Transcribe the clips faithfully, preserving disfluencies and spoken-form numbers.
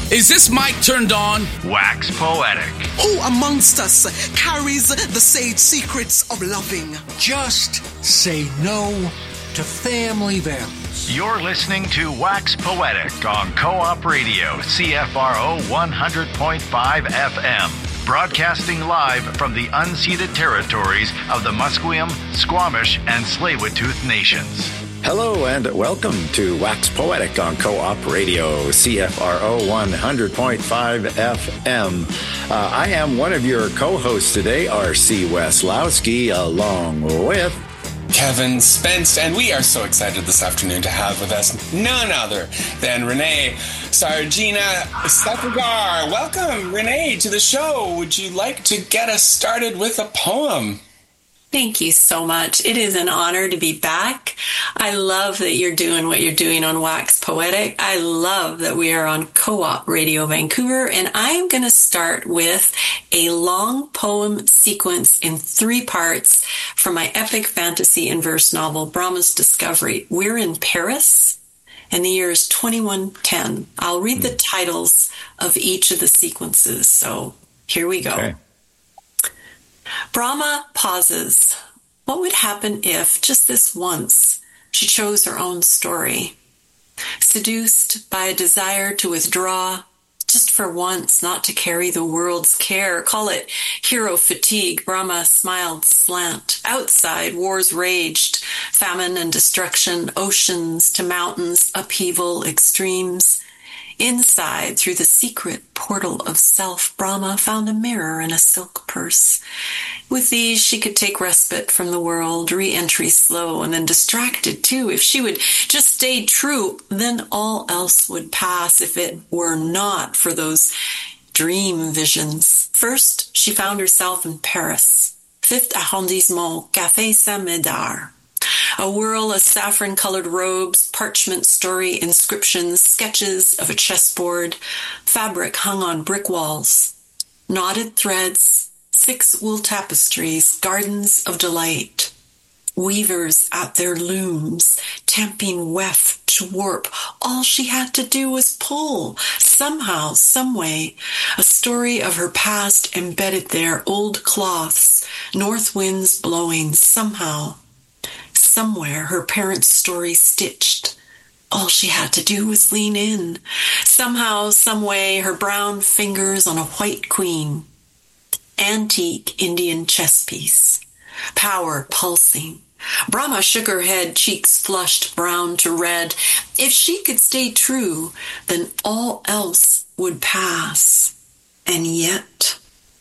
Is this mic turned on? Wax Poetic. Who amongst us carries the sage secrets of loving? Just say no to family values. You're listening to Wax Poetic on Co-op Radio, C F R O one hundred point five F M. Broadcasting live from the unceded territories of the Musqueam, Squamish, and Tsleil-Waututh nations. Hello and welcome to Wax Poetic on Co-op Radio, C F R O one hundred point five F M. Uh, I am one of your co-hosts today, R C Weslowski, along with Kevin Spence, and we are so excited this afternoon to have with us none other than Renee Sargina Safagar. Welcome, Renee, to the show. Would you like to get us started with a poem? Thank you so much. It is an honor to be back. I love that you're doing what you're doing on Wax Poetic. I love that we are on Co-op Radio Vancouver, and I'm going to start with a long poem sequence in three parts from my epic fantasy and verse novel, Brahma's Discovery. We're in Paris, and the year is twenty-one ten. I'll read the titles of each of the sequences, so here we go. Okay. Brahma pauses. What would happen if, just this once, she chose her own story? Seduced by a desire to withdraw, just for once not to carry the world's care, call it hero fatigue, Brahma smiled slant. Outside, wars raged, famine and destruction, oceans to mountains, upheaval, extremes. Inside, through the secret portal of self, Brahma found a mirror and a silk purse. With these, she could take respite from the world, re-entry slow, and then distracted too. If she would just stay true, then all else would pass if it were not for those dream visions. First, she found herself in Paris, fifth arrondissement, Café Saint-Médard. A whirl of saffron-colored robes, parchment story inscriptions, sketches of a chessboard, fabric hung on brick walls, knotted threads, six wool tapestries, gardens of delight, weavers at their looms, tamping weft to warp. All she had to do was pull, somehow, someway, a story of her past embedded there, old cloths, north winds blowing, somehow. Somewhere, her parents' story stitched. All she had to do was lean in. Somehow, someway, her brown fingers on a white queen. Antique Indian chess piece. Power pulsing. Brahma shook her head, cheeks flushed brown to red. If she could stay true, then all else would pass. And yet...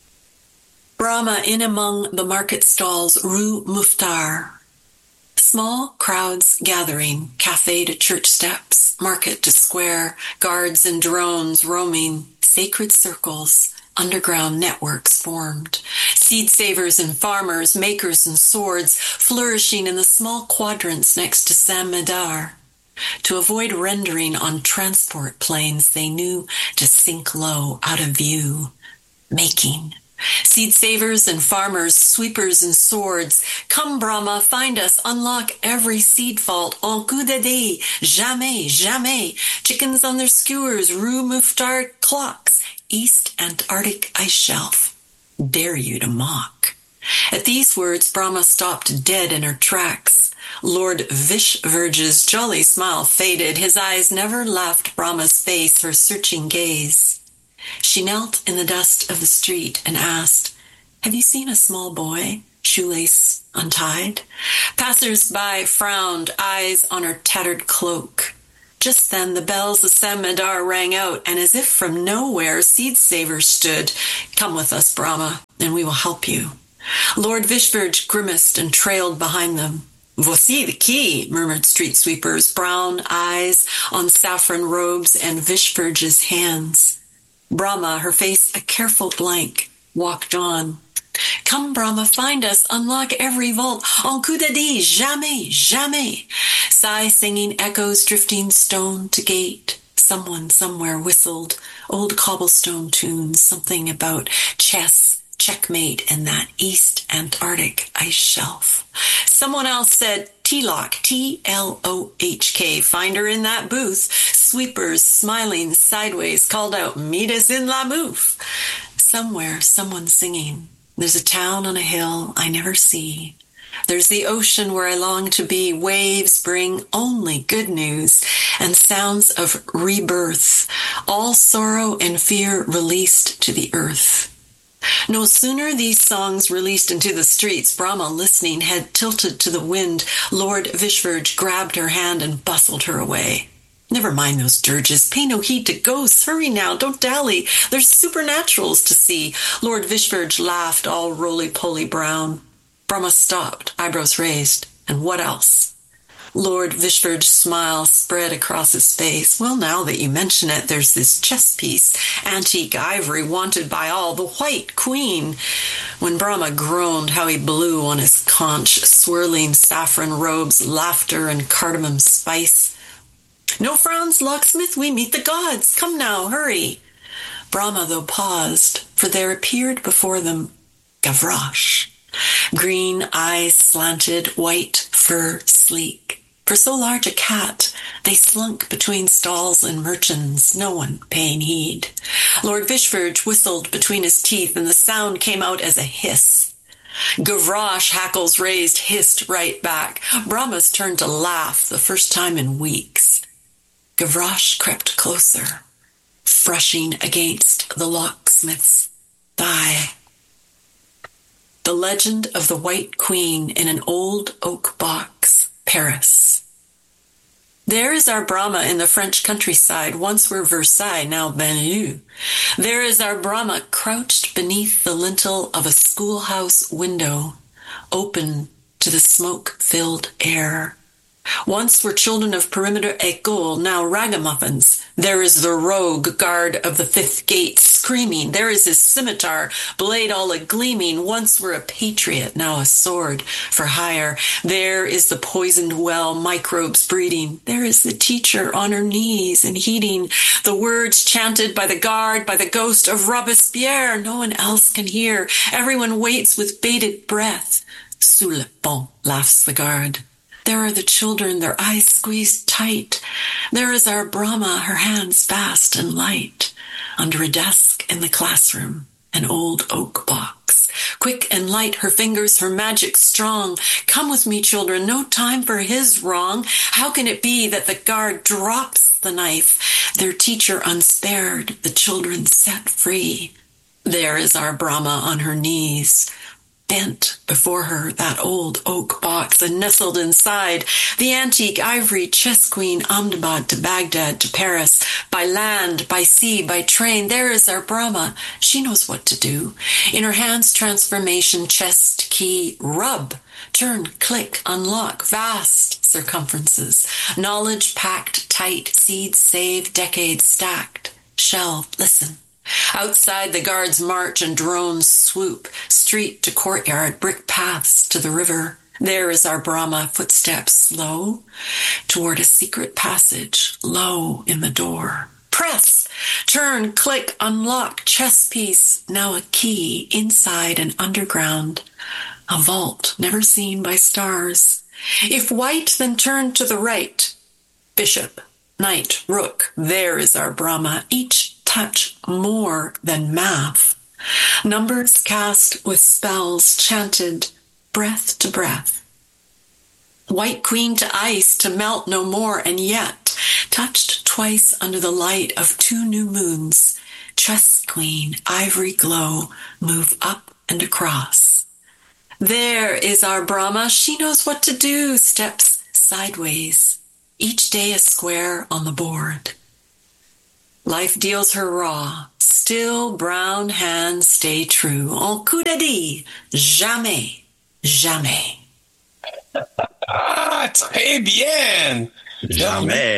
Brahma in among the market stalls, Rue Muftar. Small crowds gathering, cafe to church steps, market to square, guards and drones roaming, sacred circles, underground networks formed, seed savers and farmers, makers and swords, flourishing in the small quadrants next to Saint-Médard. To avoid rendering on transport planes, they knew to sink low, out of view, making. Seed savers and farmers, sweepers and swords. Come, Brahma, find us, unlock every seed vault. En coup de dé, jamais, jamais. Chickens on their skewers, Rue Muftar clocks. East Antarctic ice shelf. Dare you to mock. At these words, Brahma stopped dead in her tracks. Lord Vishverge's jolly smile faded. His eyes never left Brahma's face, her searching gaze. She knelt in the dust of the street and asked, have you seen a small boy, shoelace untied? Passers-by frowned, eyes on her tattered cloak. Just then the bells of Saint-Médard rang out, and as if from nowhere, seed savers stood. Come with us, Brahma, and we will help you. Lord Vishverge grimaced and trailed behind them. Voici the key, murmured street sweepers, brown eyes on saffron robes and Vishverge's hands. Brahma, her face a careful blank, walked on. Come, Brahma, find us, unlock every vault. En coup de dé, jamais, jamais. Sigh singing echoes drifting stone to gate. Someone somewhere whistled old cobblestone tunes, something about chess, checkmate, and that East Antarctic ice shelf. Someone else said, T-Lock, T L O H K. Find her in that booth. Sweepers smiling sideways called out, meet us in La Mouffe. Somewhere, someone's singing. There's a town on a hill I never see. There's the ocean where I long to be. Waves bring only good news and sounds of rebirth. All sorrow and fear released to the earth. No sooner these songs released into the streets, Brahma, listening, head tilted to the wind, Lord Vishvarj grabbed her hand and bustled her away. Never mind those dirges. Pay no heed to ghosts. Hurry now. Don't dally. There's supernaturals to see. Lord Vishvarj laughed, all roly-poly brown. Brahma stopped, eyebrows raised. And what else? Lord Vishvarj's smile spread across his face. Well, now that you mention it, there's this chess piece, antique ivory wanted by all, the White Queen. When Brahma groaned, how he blew on his conch, swirling saffron robes, laughter and cardamom spice. No frowns, locksmith, we meet the gods. Come now, hurry. Brahma, though, paused, for there appeared before them Gavroche. Green eyes slanted, white fur sleek. For so large a cat, they slunk between stalls and merchants, no one paying heed. Lord Vishvarj whistled between his teeth, and the sound came out as a hiss. Gavroche, hackles raised, hissed right back. Brahma's turned to laugh, the first time in weeks. Gavroche crept closer, brushing against the locksmith's thigh. The legend of the White Queen in an old oak box, Paris. There is our Brahma in the French countryside, once were Versailles, now Benlue. There is our Brahma crouched beneath the lintel of a schoolhouse window, open to the smoke-filled air. Once were children of perimeter école, now ragamuffins. There is the rogue guard of the fifth gate screaming. There is his scimitar, blade all a-gleaming. Once were a patriot, now a sword for hire. There is the poisoned well, microbes breeding. There is the teacher on her knees and heeding the words chanted by the guard, by the ghost of Robespierre. No one else can hear. Everyone waits with bated breath. Sous le pont, laughs the guard. There are the children, their eyes squeezed tight. There is our Brahma, her hands fast and light. Under a desk in the classroom, an old oak box. Quick and light, her fingers, her magic strong. Come with me, children, no time for his wrong. How can it be that the guard drops the knife? Their teacher unspared, the children set free. There is our Brahma on her knees. Bent before her that old oak box, and nestled inside the antique ivory chess queen, Ahmedabad to Baghdad to Paris, by land, by sea, by train. There is our Brahma. She knows what to do. In her hands, transformation, chest key, rub, turn, click, unlock, vast circumferences. Knowledge packed tight, seeds saved, decades stacked. Shelved, listen. Outside, the guards march and drones swoop, street to courtyard, brick paths to the river. There is our Brahma, footsteps slow, toward a secret passage, low in the door. Press, turn, click, unlock, chess piece, now a key, inside and underground. A vault never seen by stars. If white, then turn to the right. Bishop, knight, rook, there is our Brahma, each touch more than math. Numbers cast with spells chanted breath to breath. White Queen to ice to melt no more, and yet touched twice under the light of two new moons. Chess Queen, ivory glow, move up and across. There is our Brahma. She knows what to do. Steps sideways. Each day a square on the board. Life deals her raw. Still brown hands stay true. En coup de dix, jamais, jamais. Ah, très bien. Jamais.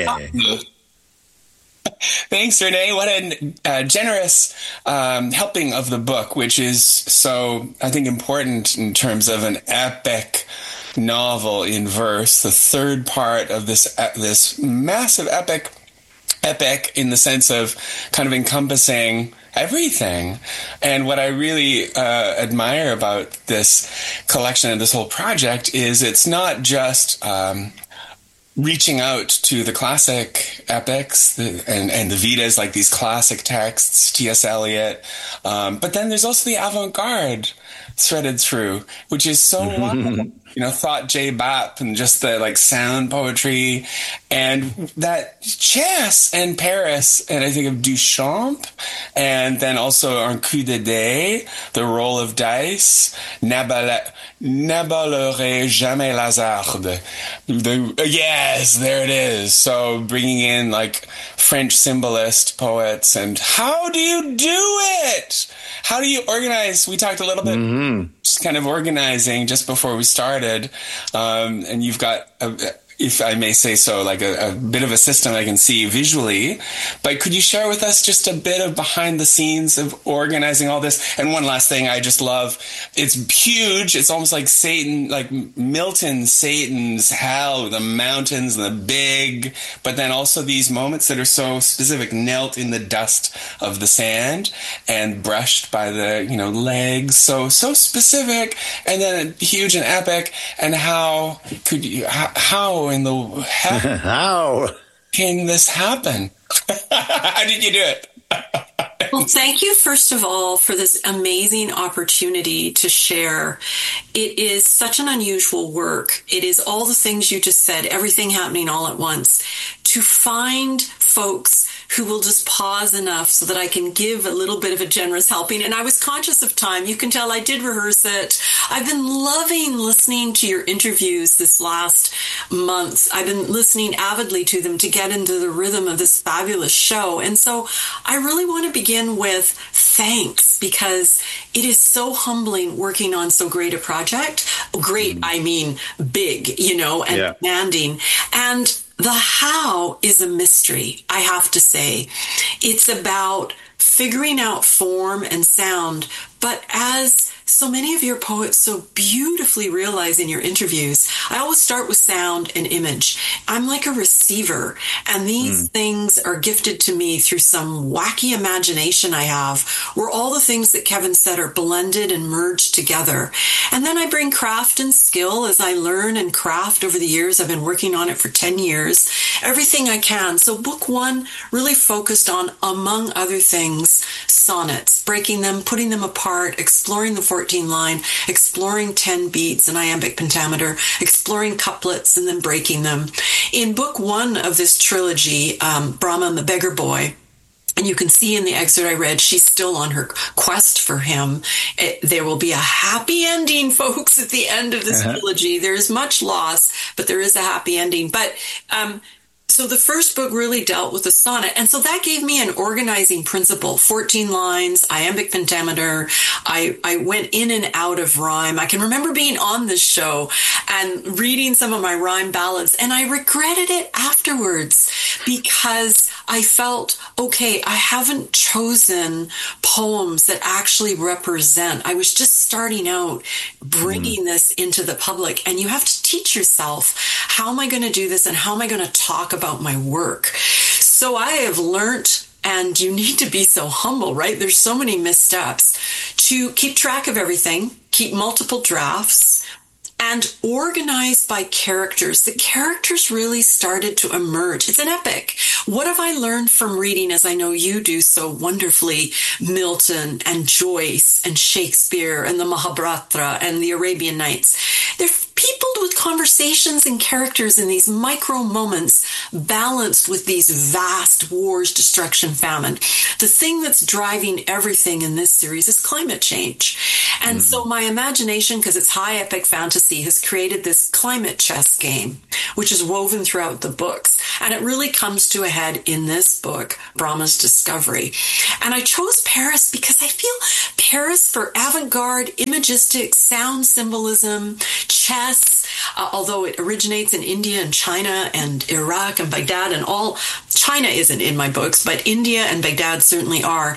Thanks, Renee. What a uh, generous um, helping of the book, which is so, I think, important in terms of an epic novel in verse. The third part of this uh, this massive epic. epic in the sense of kind of encompassing everything. And what I really uh, admire about this collection and this whole project is it's not just um, reaching out to the classic epics the, and, and the Vedas, like these classic texts, T S Eliot, um, but then there's also the avant-garde threaded through, which is so wonderful. You know, Thought J. Bap and just the like sound poetry and that chess and Paris, and I think of Duchamp, and then also Un Coup de Dés, the roll of dice, N'abalerai jamais Lazarde. The, yes, there it is. So bringing in like French symbolist poets, and how do you do it? How do you organize? We talked a little bit, mm-hmm. just kind of organizing just before we started. Um, and you've got, a, if I may say so, like a, a bit of a system I can see visually. But could you share with us just a bit of behind the scenes of organizing all this? And one last thing I just love, it's huge. It's almost like Satan, like Milton, Satan's hell, the mountains and the big, but then also these moments that are so specific, knelt in the dust of the sand and brushed by the, you know, legs. So, so specific, and then huge and epic. And how could you, how, how in the heck how can this happen? How did you do it? Well, thank you, first of all, for this amazing opportunity to share. It is such an unusual work. It is all the things you just said, everything happening all at once. To find folks who will just pause enough so that I can give a little bit of a generous helping. And I was conscious of time. You can tell I did rehearse it. I've been loving listening to your interviews this last month. I've been listening avidly to them to get into the rhythm of this fabulous show. And so I really want to begin with thanks, because it is so humbling working on so great a project. Great, I mean big, you know, and yeah. demanding. And the how is a mystery, I have to say. It's about figuring out form and sound, but as so many of your poets so beautifully realize in your interviews, I always start with sound and image. I'm like a receiver, and these mm. things are gifted to me through some wacky imagination I have, where all the things that Kevin said are blended and merged together. And then I bring craft and skill as I learn and craft over the years. I've been working on it for ten years, everything I can. So book one really focused on, among other things, sonnets, breaking them, putting them apart, exploring the fourteen line, exploring ten beats, an iambic pentameter, exploring couplets, and then breaking them. In book one of this trilogy, um, Brahma and the Beggar Boy, and you can see in the excerpt I read, she's still on her quest for him. It, there will be a happy ending, folks, at the end of this uh-huh. trilogy. There is much loss, but there is a happy ending. But um So the first book really dealt with the sonnet. And so that gave me an organizing principle, fourteen lines, iambic pentameter. I, I went in and out of rhyme. I can remember being on this show and reading some of my rhyme ballads, and I regretted it afterwards because I felt, okay, I haven't chosen poems that actually represent. I was just starting out bringing mm. this into the public, and you have to teach yourself, how am I going to do this and how am I going to talk about my work? So I have learned, and you need to be so humble, right? There's so many missteps, to keep track of everything, keep multiple drafts, and organize by characters. The characters really started to emerge. It's an epic. What have I learned from reading, as I know you do so wonderfully, Milton and Joyce and Shakespeare and the Mahabharata and the Arabian Nights? They're peopled with conversations and characters in these micro moments, balanced with these vast wars, destruction, famine. The thing that's driving everything in this series is climate change. And mm. so my imagination, because it's high epic fantasy, has created this climate chess game, which is woven throughout the books. And it really comes to a head in this book, Brahma's Discovery. And I chose Paris because I feel Paris for avant-garde, imagistic, sound symbolism, chess, uh, although it originates in India and China and Iraq and Baghdad and all. China isn't in my books, but India and Baghdad certainly are.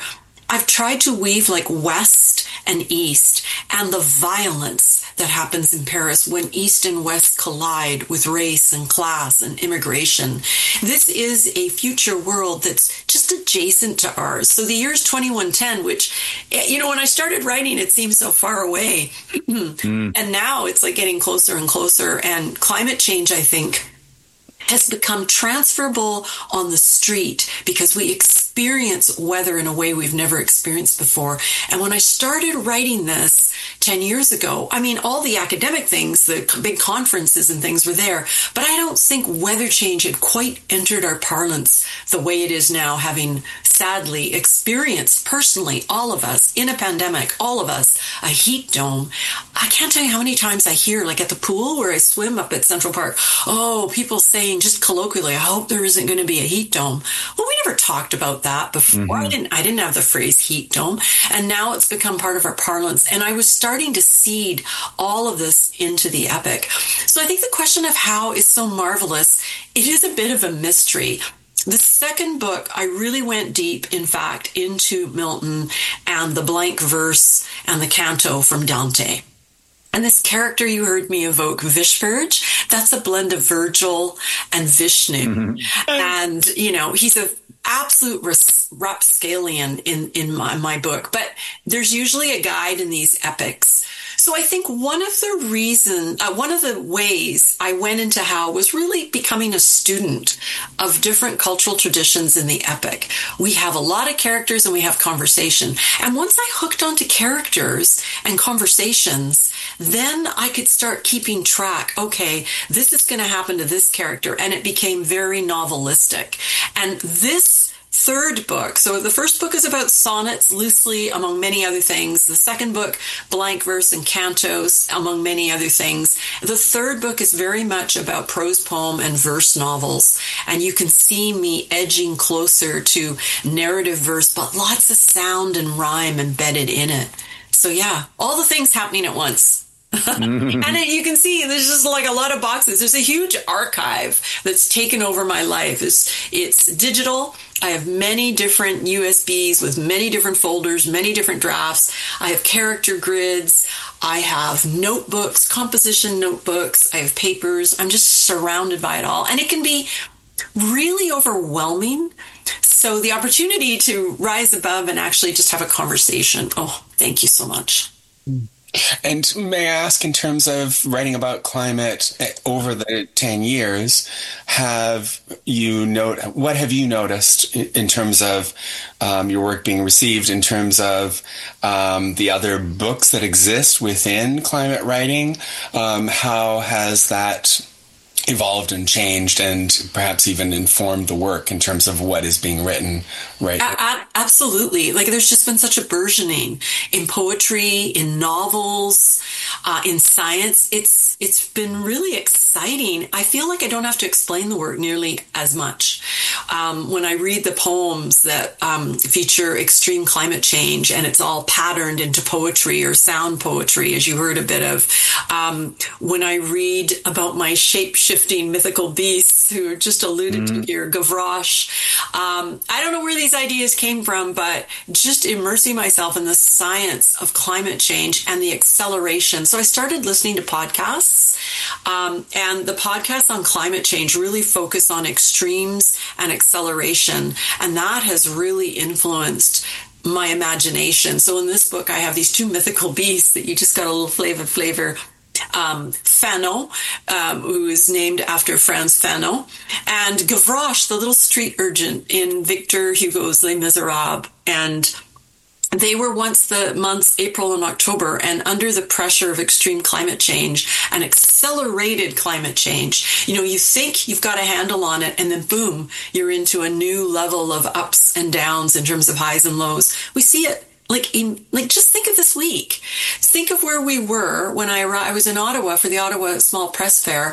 I've tried to weave like West and East and the violence that happens in Paris when East and West collide with race and class and immigration. This is a future world that's just adjacent to ours. So the year's twenty-one ten, which, you know, when I started writing, it seemed so far away. mm. And now it's like getting closer and closer. And climate change, I think, has become transferable on the street because we experience weather in a way we've never experienced before. And when I started writing this ten years ago, I mean, all the academic things, the big conferences and things were there, but I don't think weather change had quite entered our parlance the way it is now, having sadly experienced personally, all of us, in a pandemic, all of us, a heat dome. I can't tell you how many times I hear, like at the pool where I swim up at Central Park, oh, people saying just colloquially, I hope there isn't going to be a heat dome. Well, we never talked about that before. Mm-hmm. I didn't, I didn't have the phrase heat dome. And now it's become part of our parlance. And I was starting to seed all of this into the epic. So I think the question of how is so marvelous. It is a bit of a mystery. The second book, I really went deep, in fact, into Milton and the blank verse and the canto from Dante. And this character you heard me evoke, Vishverge, that's a blend of Virgil and Vishnu. Mm-hmm. And, you know, he's a absolute rapscallion in, in my, my book. But there's usually a guide in these epics. So I think one of the reason, uh, one of the ways I went into how was really becoming a student of different cultural traditions in the epic. We have a lot of characters and we have conversation. And once I hooked onto characters and conversations, then I could start keeping track. Okay, this is going to happen to this character. And it became very novelistic. And this third book, so the first book is about sonnets loosely, among many other things. The second book, blank verse and cantos, among many other things. The third book is very much about prose poem and verse novels. And you can see me edging closer to narrative verse, but lots of sound and rhyme embedded in it. So yeah, all the things happening at once. And it, you can see there's just like a lot of boxes. There's a huge archive that's taken over my life. It's, it's digital. I have many different U S Bs with many different folders, many different drafts. I have character grids. I have notebooks, composition notebooks. I have papers. I'm just surrounded by it all. And it can be really overwhelming. So the opportunity to rise above and actually just have a conversation. Oh, thank you so much. And may I ask, in terms of writing about climate over the ten years, have you note what have you noticed in terms of um, your work being received, in terms of um, the other books that exist within climate writing? Um, how has that evolved and changed, and perhaps even informed the work in terms of what is being written right now? A- absolutely. Like, there's just been such a burgeoning in poetry, in novels, uh, in science. It's it's been really exciting. I feel like I don't have to explain the work nearly as much. Um, when I read the poems that um, feature extreme climate change, and it's all patterned into poetry or sound poetry, as you heard a bit of. Um, when I read about my shape-shifting mythical beasts, who are just alluded mm-hmm. to here, Gavroche. Um, I don't know where these ideas came from, but just immersing myself in the science of climate change and the acceleration. So I started listening to podcasts, um, and the podcasts on climate change really focus on extremes and acceleration, and that has really influenced my imagination. So in this book, I have these two mythical beasts that you just got a little flavor flavor. Um, Fanon, um, who is named after Frantz Fanon, and Gavroche, the little street urchin in Victor Hugo's Les Miserables. And they were once the months April and October, and under the pressure of extreme climate change and accelerated climate change, you know, you think you've got a handle on it, and then boom, you're into a new level of ups and downs in terms of highs and lows. We see it. Like, in, like, just think of this week. Think of where we were when I arrived. I was in Ottawa for the Ottawa Small Press Fair,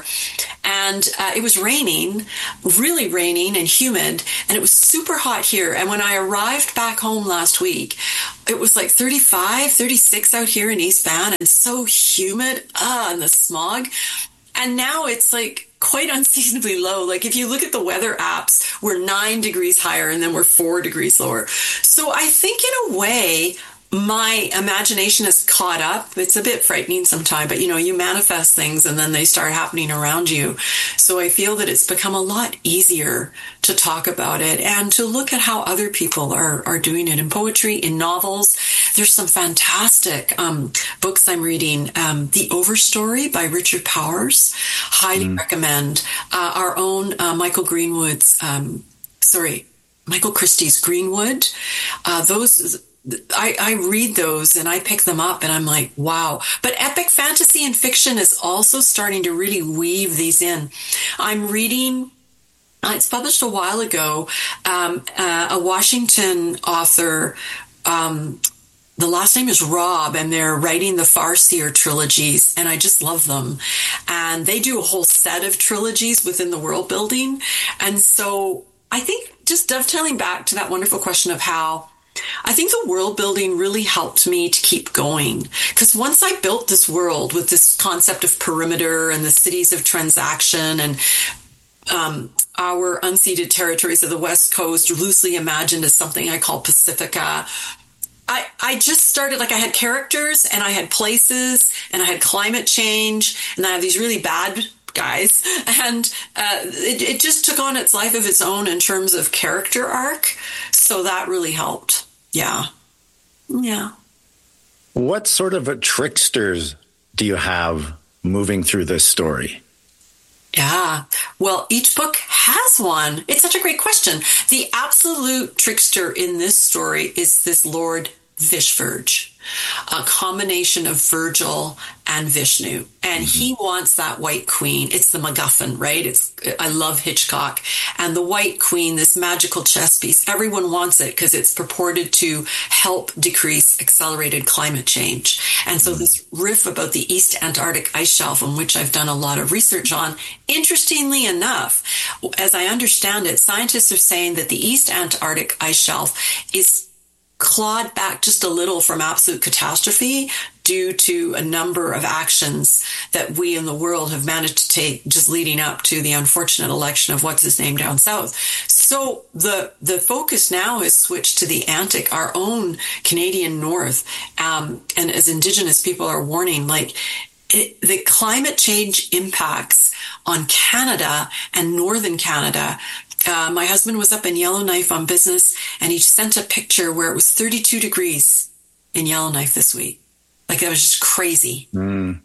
and uh, it was raining, really raining and humid, and it was super hot here. And when I arrived back home last week, it was like thirty-five, thirty-six out here in East Van, and so humid, ah, and the smog. And now it's like quite unseasonably low. Like if you look at the weather apps, we're nine degrees higher and then we're four degrees lower. So I think in a way, my imagination is caught up. It's a bit frightening sometimes, but you know, you manifest things and then they start happening around you. So I feel that it's become a lot easier to talk about it and to look at how other people are, are doing it in poetry, in novels. There's some fantastic um, books I'm reading. Um, The Overstory by Richard Powers. Highly mm. recommend. Uh, our own uh, Michael Greenwood's, um, sorry, Michael Christie's Greenwood. Uh, those... I, I read those and I pick them up and I'm like, wow. But epic fantasy and fiction is also starting to really weave these in. I'm reading, uh, it's published a while ago, um, uh, a Washington author, um, the last name is Rob, and they're writing the Farseer trilogies, and I just love them. And they do a whole set of trilogies within the world building. And so I think just dovetailing back to that wonderful question of how I think the world building really helped me to keep going, because once I built this world with this concept of perimeter and the cities of transaction and um, our unceded territories of the West Coast, loosely imagined as something I call Pacifica, I, I just started, like I had characters and I had places and I had climate change and I have these really bad guys. And uh, it, it just took on its life of its own in terms of character arc. So that really helped. Yeah. Yeah. What sort of a tricksters do you have moving through this story? Yeah. Well, each book has one. It's such a great question. The absolute trickster in this story is this Lord Vishverj, a combination of Virgil and Vishnu. And mm-hmm. he wants that white queen. It's the MacGuffin, right? It's, I love Hitchcock. And the white queen, this magical chess piece, everyone wants it because it's purported to help decrease accelerated climate change. And so mm-hmm. this riff about the East Antarctic ice shelf, on which I've done a lot of research on, interestingly enough, as I understand it, scientists are saying that the East Antarctic ice shelf is clawed back just a little from absolute catastrophe due to a number of actions that we in the world have managed to take just leading up to the unfortunate election of what's his name down south. So the the focus now is switched to the Antic, our own Canadian North. Um, and as Indigenous people are warning, like it, the climate change impacts on Canada and Northern Canada. Uh, my husband was up in Yellowknife on business, and he sent a picture where it was thirty-two degrees in Yellowknife this week. Like, that was just crazy. Mm.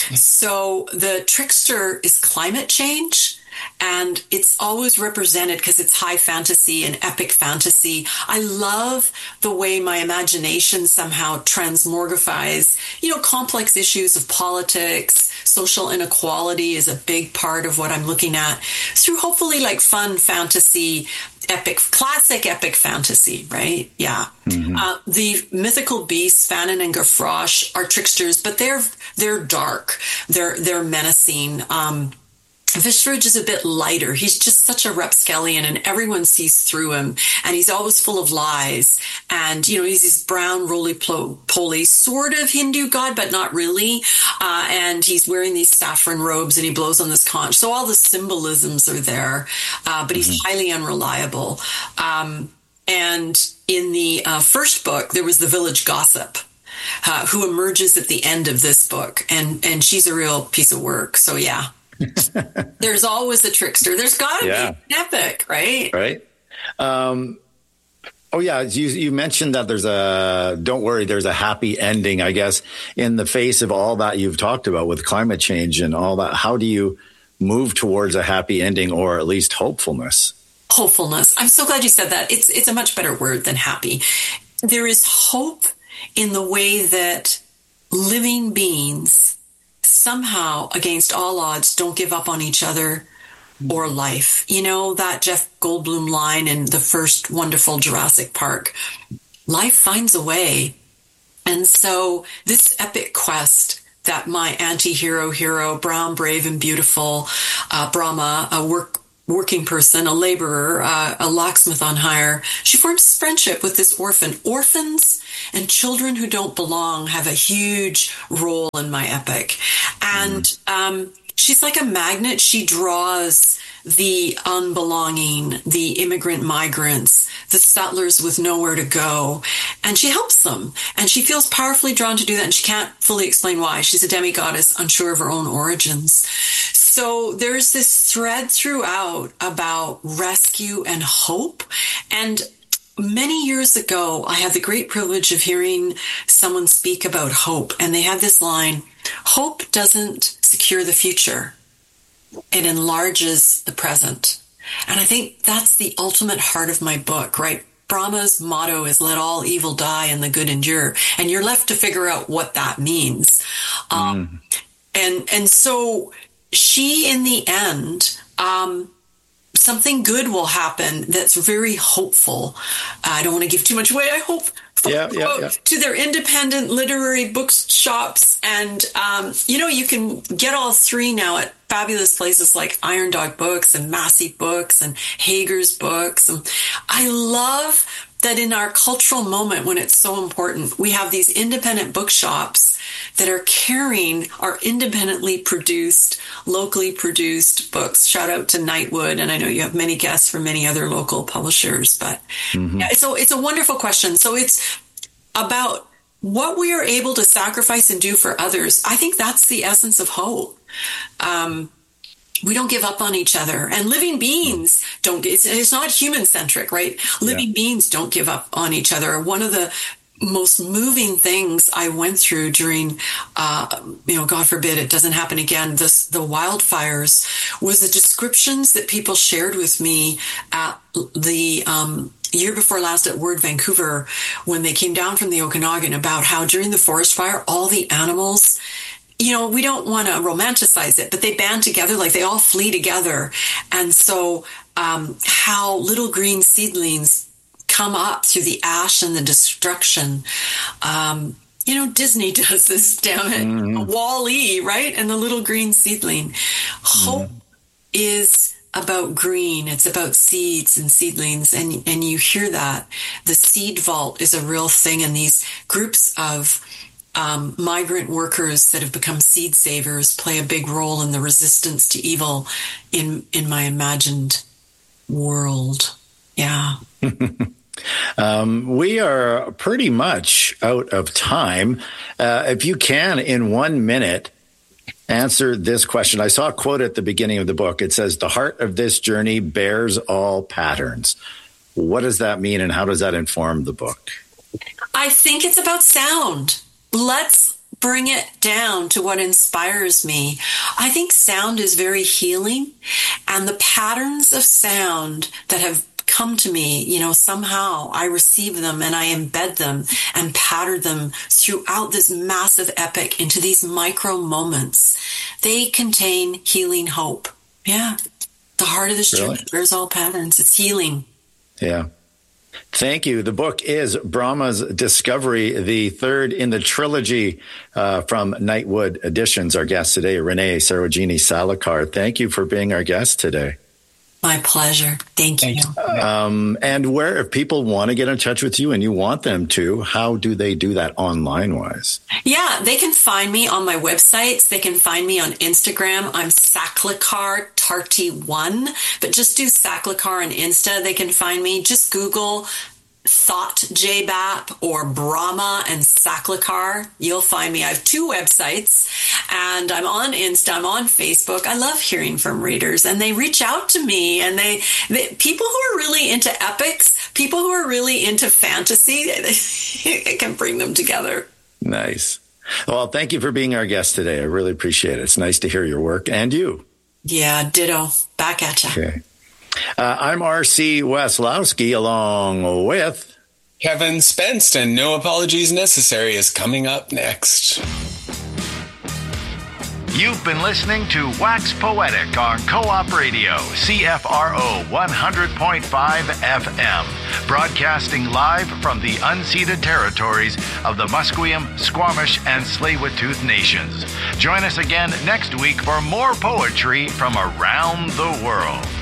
So the trickster is climate change, and it's always represented because it's high fantasy and epic fantasy. I love the way my imagination somehow transmorgifies, you know, complex issues of politics. Social inequality is a big part of what I'm looking at through hopefully like fun fantasy, epic, classic epic fantasy, right? Yeah. Mm-hmm. Uh, the mythical beasts, Fanon and Gavroche, are tricksters, but they're they're dark. They're they're menacing. Um, Vishverj is a bit lighter. He's just such a rapscallion, and everyone sees through him, and he's always full of lies. And, you know, he's this brown, roly-poly sort of Hindu god, but not really. Uh, and he's wearing these saffron robes, and he blows on this conch. So all the symbolisms are there, uh, but he's mm-hmm. highly unreliable. Um, and in the uh, first book, there was the village gossip, uh, who emerges at the end of this book, and, and she's a real piece of work. So, yeah. There's always a trickster. There's got to yeah. be an epic, right? Right. Um, oh, yeah. You, you mentioned that there's a, don't worry, there's a happy ending, I guess, in the face of all that you've talked about with climate change and all that. How do you move towards a happy ending, or at least hopefulness? Hopefulness. I'm so glad you said that. It's, it's a much better word than happy. There is hope in the way that living beings somehow, against all odds, don't give up on each other or life. You know, that Jeff Goldblum line in the first wonderful Jurassic Park, life finds a way. And so this epic quest that my anti-hero hero, brown, brave, and beautiful uh, Brahma, a work working person, a laborer, uh, a locksmith on hire, she forms friendship with this orphan. Orphans and children who don't belong have a huge role in my epic. And mm. um, she's like a magnet. She draws the unbelonging, the immigrant migrants, the settlers with nowhere to go, and she helps them. And she feels powerfully drawn to do that, and she can't fully explain why. She's a demigoddess, unsure of her own origins. So there's this thread throughout about rescue and hope. And many years ago, I had the great privilege of hearing someone speak about hope, and they had this line, "Hope doesn't secure the future. It enlarges the present." And I think that's the ultimate heart of my book, right? Brahma's motto is let all evil die and the good endure. And you're left to figure out what that means. Mm. Um, and, and so she, in the end, um, something good will happen that's very hopeful. I don't want to give too much away, I hope. Yeah, yeah, yeah. To their independent literary bookshops. And, um, you know, you can get all three now at fabulous places like Iron Dog Books and Massey Books and Hager's Books. And I love that in our cultural moment when it's so important, we have these independent bookshops that are carrying our independently produced, locally produced books. Shout out to Nightwood, and I know you have many guests from many other local publishers. But mm-hmm. yeah, so it's a wonderful question. So it's about what we are able to sacrifice and do for others. I think that's the essence of hope. Um, we don't give up on each other, and living beings don't. It's, it's not human centric, right? Living yeah. beings don't give up on each other. One of the most moving things I went through during, uh, you know, God forbid it doesn't happen again, this, the wildfires, was the descriptions that people shared with me at the um, year before last at Word Vancouver when they came down from the Okanagan about how during the forest fire, all the animals, you know, we don't want to romanticize it, but they band together, like they all flee together. And so um, how little green seedlings come up through the ash and the destruction. Um, you know, Disney does this down at mm-hmm. Wall-E, right? And the little green seedling. Hope mm-hmm. is about green. It's about seeds and seedlings. And, and you hear that. The seed vault is a real thing. And these groups of um, migrant workers that have become seed savers play a big role in the resistance to evil in, in my imagined world. Yeah. Um, we are pretty much out of time. Uh, if you can, in one minute, answer this question. I saw a quote at the beginning of the book. It says, "The heart of this journey bears all patterns." What does that mean, and how does that inform the book? I think it's about sound. Let's bring it down to what inspires me. I think sound is very healing, and the patterns of sound that have come to me, you know, somehow I receive them and I embed them and pattern them throughout this massive epic into these micro moments. They contain healing hope. Yeah. The heart of this Really? journey bears all patterns. It's healing. Yeah. Thank you. The book is Brahma's Discovery, the third in the trilogy uh, from Nightwood Editions. Our guest today, Renee Sarojini Salekar. Thank you for being our guest today. My pleasure. Thank you. Um, and where, if people want to get in touch with you and you want them to, how do they do that online wise? Yeah, they can find me on my websites. They can find me on Instagram. I'm Saklekar Tarty one, but just do Saklekar on Insta. They can find me. Just Google Thought J B A P or Brahma and Saklekar. You'll find me. I have two websites, and I'm on Insta, I'm on Facebook. I love hearing from readers, and they reach out to me, and they, they people who are really into epics, people who are really into fantasy, it can bring them together. Nice. Well, thank you for being our guest today. I really appreciate it. It's nice to hear your work, and you. Yeah, ditto. Back at you. Okay. Uh, I'm R C Weslowski, along with Kevin Spence, and No Apologies Necessary is coming up next. You've been listening to Wax Poetic on Co-op Radio, C F R O one hundred point five F M, broadcasting live from the unceded territories of the Musqueam, Squamish, and Tsleil-Waututh nations. Join us again next week for more poetry from around the world.